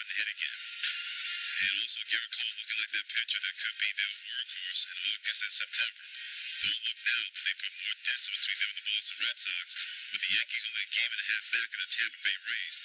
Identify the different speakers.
Speaker 1: getting hit again. And also Garrett Cole looking like that pitcher that could be their workhorse in August and September. Don't look now, but they put more distance between them and the Boston Red Sox, with the Yankees only a game and a half back of the Tampa Bay Rays.